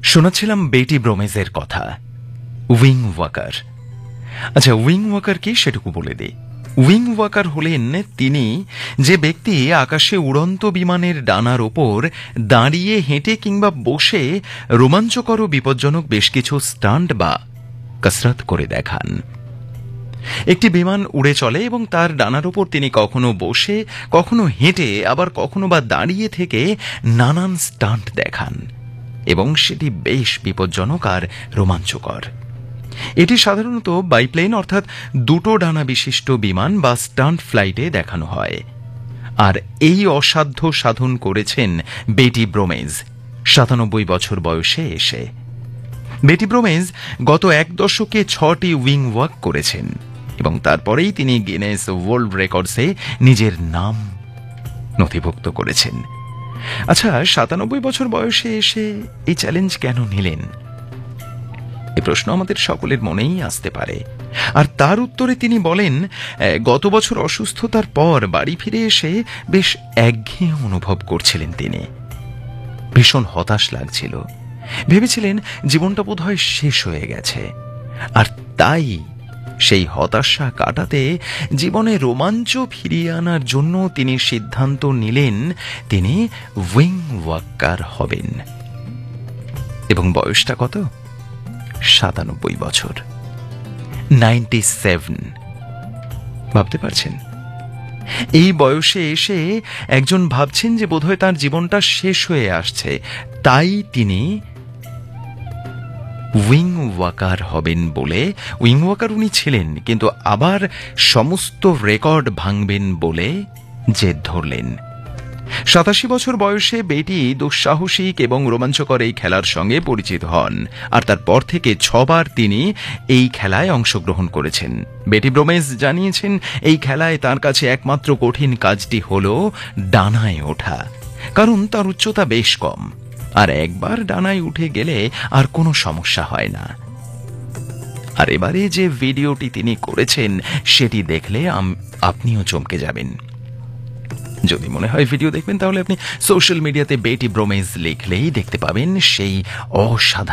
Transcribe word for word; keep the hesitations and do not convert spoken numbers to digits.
শোনাচ্ছিলাম বেটি ব্রোমেজের কথা, উইং ওয়াকার। আচ্ছা, উইং ওয়াকার কি সেটুকু বলে দিই। উইং ওয়াকার হলেন তিনি যে ব্যক্তি আকাশে উড়ন্ত বিমানের ডানার ওপর দাঁড়িয়ে, হেঁটে কিংবা বসে রোমাঞ্চকর ও বিপজ্জনক বেশ কিছু স্টান্ট বা কসরত করে দেখান। একটি বিমান উড়ে চলে এবং তার ডানার ওপর তিনি কখনো বসে, কখনো হেঁটে, আবার কখনো বা দাঁড়িয়ে থেকে নানান স্টান্ট দেখান, এবং সেটি বেশ বিপজ্জনক আর রোমাঞ্চকর। এটি সাধারণত বাইপ্লেন অর্থাৎ দুটো ডানা বিশিষ্ট বিমান বা স্টান্ট ফ্লাইটে দেখানো হয়। আর এই অসাধ্য সাধন করেছেন বেটি ব্রোমেজ সাতানব্বই বছর বয়সে এসে। বেটি ব্রোমেজ গত এক দশকে ছটি উইং ওয়াক করেছেন এবং তারপরেই তিনি গিনেস ওয়ার্ল্ড রেকর্ডসে নিজের নাম নথিভুক্ত করেছেন। আচ্ছা, সাতানব্বই বছর বয়সে এসে এই চ্যালেঞ্জ কেন নিলেন? এই প্রশ্ন আমাদের সকলের মনেই আসতে পারে। আর তার উত্তরে তিনি বলেন, গত বছর অসুস্থতার পর বাড়ি ফিরে এসে বেশ একঘেয়ে অনুভব করছিলেন তিনি। ভীষণ হতাশ লাগছিল, ভেবেছিলেন জীবনটা বোধহয় শেষ হয়ে গেছে। আর তাই সেই হতাশা কাটাতে, জীবনে রোমাঞ্চ ফিরিয়ে আনার জন্য তিনি সিদ্ধান্ত নিলেন তিনি উইং ওয়াকার হবেন। এবং বয়সটা কত? সাতানব্বই বছর, নাইনটি সেভেন। ভাবতে পারছেন? এই বয়সে এসে একজন ভাবছেন যে বোধহয় তার জীবনটা শেষ হয়ে আসছে, তাই তিনি উইং ওয়াকার হবেন বলে, উইং ওয়াকার উনি ছিলেন, কিন্তু আবার সমস্ত রেকর্ড ভাঙবেন বলে জেদ ধরলেন। সাতাশি বছর বয়সে বেটি দুঃসাহসিক এবং রোমাঞ্চকর এই খেলার সঙ্গে পরিচিত হন, আর তারপর থেকে ছবার তিনি এই খেলায় অংশগ্রহণ করেছেন। বেটি ব্রোমেজ জানিয়েছেন, এই খেলায় তার কাছে একমাত্র কঠিন কাজটি হল ডানায় ওঠা, কারণ তার উচ্চতা বেশ কম, আর একবার ডানায় উঠে গেলে আর কোনো সমস্যা হয় না। আর এবারে যে ভিডিওটি তিনি করেছেন সেটি দেখলে আপনিও চমকে যাবেন। যদি মনে হয় ভিডিও দেখবেন, তাহলে আপনি সোশ্যাল মিডিয়াতে বেটি ব্রোমেজ লিখলেই দেখতে পাবেন সেই অসাধারণ